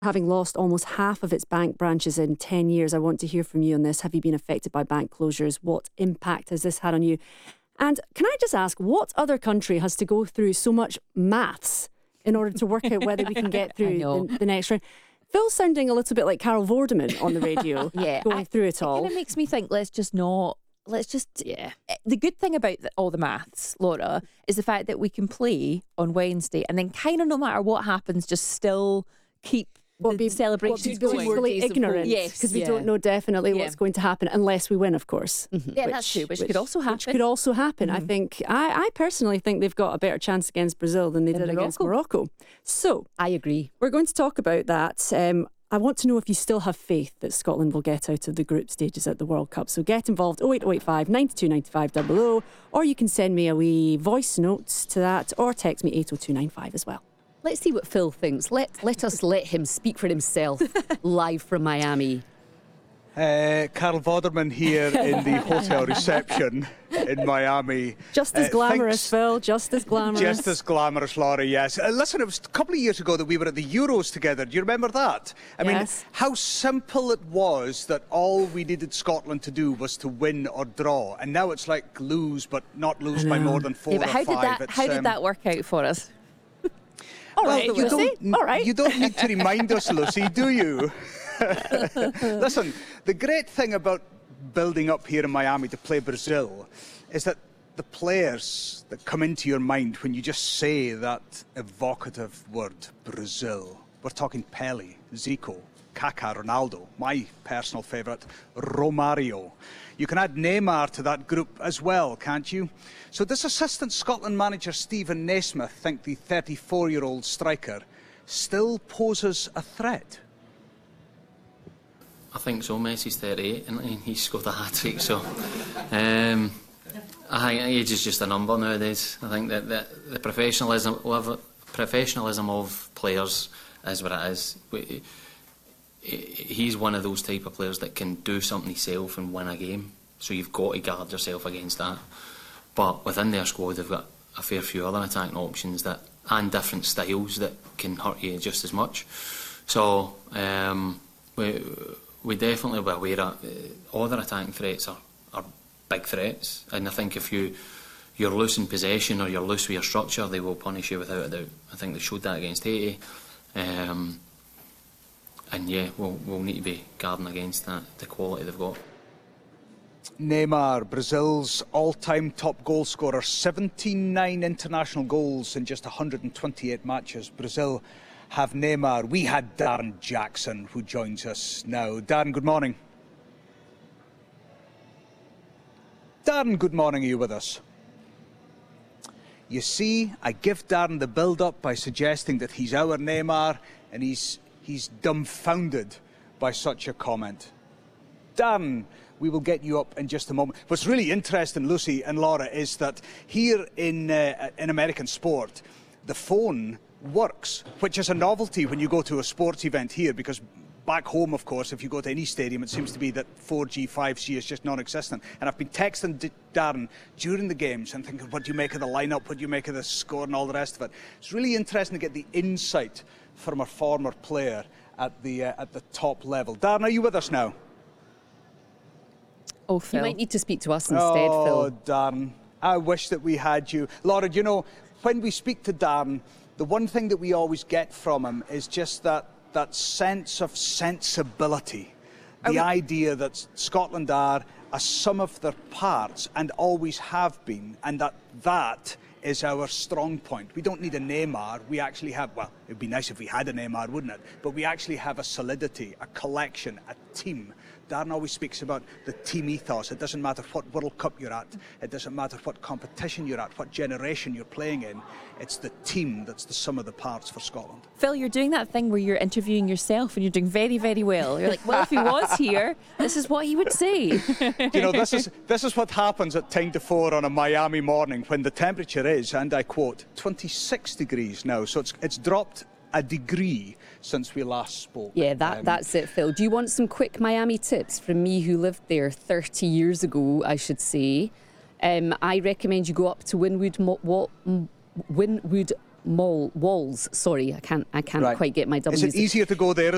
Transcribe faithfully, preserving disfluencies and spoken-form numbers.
having lost almost half of its bank branches in ten years. I want to hear from you on this. Have you been affected by bank closures? What impact has this had on you? And can I just ask, what other country has to go through so much maths in order to work out whether we can get through the, the next round? Phil's sounding a little bit like Carol Vorderman on the radio, yeah, going I, through it all. It kind of makes me think, let's just not, let's just, yeah. The good thing about the, all the maths, Laura, is the fact that we can play on Wednesday and then kind of no matter what happens, just still keep What the be, celebrations what be going. blissfully ignorant, yes, because we yeah. don't know definitely yeah. what's going to happen unless we win, of course. Mm-hmm. Yeah, which, that's true, which, which could also happen. Which could also happen. Mm-hmm. I think, I, I personally think they've got a better chance against Brazil than they In did Morocco. against Morocco. So, I agree. We're going to talk about that. Um, I want to know if you still have faith that Scotland will get out of the group stages at the World Cup. So get involved, oh eight oh eight five, nine two nine five double oh, or you can send me a wee voice note to that, or text me eight oh two nine five as well. Let's see what Phil thinks. Let let us let him speak for himself live from Miami. Uh, Carol Vorderman here in the hotel reception in Miami. Just as uh, glamorous, thinks, Phil, just as glamorous. Just as glamorous, Laura, yes. Uh, listen, it was a couple of years ago that we were at the Euros together. Do you remember that? I yes. mean, how simple it was that all we needed Scotland to do was to win or draw. And now it's like lose, but not lose by more than four yeah, but or how five. Did that, it's, how did um, that work out for us? All well, right, you Lucy. don't, All right. You don't need to remind us, Lucy, do you? Listen, the great thing about building up here in Miami to play Brazil is that the players that come into your mind when you just say that evocative word, Brazil. We're talking Pele, Zico, Kaká, Ronaldo, my personal favourite, Romario. You can add Neymar to that group as well, can't you? So does assistant Scotland manager Stephen Naismith think the thirty-four-year-old striker still poses a threat? I think so. Messi's thirty-eight and he's scored a hat-trick, so um, I think age is just a number nowadays. I think that, that the professionalism, professionalism of players is what it is. We, he's one of those type of players that can do something himself and win a game, so you've got to guard yourself against that. But within their squad they've got a fair few other attacking options that and different styles that can hurt you just as much. So um, we, we definitely be aware that uh, all their attacking threats are, are big threats, and I think if you you're loose in possession or you're loose with your structure, they will punish you without a doubt. I think they showed that against Haiti. Um, And yeah, we'll, we'll need to be guarding against that, the quality they've got. Neymar, Brazil's all-time top goal scorer, seventy-nine international goals in just one hundred twenty-eight matches. Brazil have Neymar. We had Darren Jackson, who joins us now. Darren, good morning. Darren, good morning. Are you with us? You see, I give Darren the build-up by suggesting that he's our Neymar, and he's he's dumbfounded by such a comment. Darren, we will get you up in just a moment. What's really interesting, Lucy and Laura, is that here in uh, in American sport, the phone works, which is a novelty when you go to a sports event here, because back home, of course, if you go to any stadium, it seems to be that four G, five G is just non-existent. And I've been texting D Darren during the games and thinking, what do you make of the lineup? What do you make of the score and all the rest of it? It's really interesting to get the insight from a former player at the uh, at the top level. Darren, are you with us now? Oh, Phil. You might need to speak to us instead, oh, Phil. Oh, Darren, I wish that we had you. Laura, do you know, when we speak to Darren, the one thing that we always get from him is just that that sense of sensibility. The idea that Scotland are a sum of their parts and always have been, and that that is our strong point. We don't need a Neymar. We actually have, well, it'd be nice if we had a Neymar, wouldn't it? But we actually have a solidity, a collection, a team. Darren always speaks about the team ethos. It doesn't matter what World Cup you're at. It doesn't matter what competition you're at, what generation you're playing in. It's the team that's the sum of the parts for Scotland. Phil, you're doing that thing where you're interviewing yourself and you're doing very, very well. You're like, well, if he was here, this is what he would say. You know, this is, this is what happens at ten to four on a Miami morning when the temperature is, and I quote, twenty-six degrees now. So it's, it's dropped a degree since we last spoke. Yeah, that, um, that's it, Phil. Do you want some quick Miami tips from me who lived there thirty years ago, I should say? Um, I recommend you go up to Wynwood, Mo Wa Wynwood Mall, Walls. Sorry, I can't, I can't right. quite get my W's. Is it easier to go there